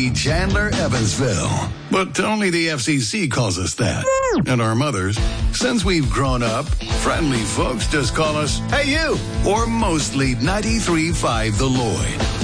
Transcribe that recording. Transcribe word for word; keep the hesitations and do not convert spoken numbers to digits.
C Chandler, Evansville. But only the F C C calls us that. And our mothers, since we've grown up, friendly folks just call us, "Hey, you!" Or mostly ninety-three point five The Lloyd.